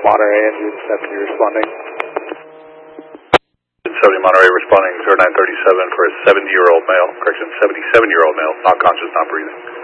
Monterey, engine 70 responding. 70 Monterey responding 0937 for a 70-year-old male. Correction, 77-year-old male, not conscious, not breathing.